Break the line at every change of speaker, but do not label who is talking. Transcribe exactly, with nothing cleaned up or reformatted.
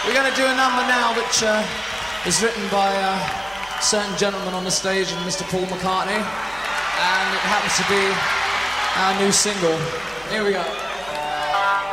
We're going to do a number now which uh, is written by a certain gentleman on the stage, Mister Paul McCartney, and it happens to be our new single. Here we go.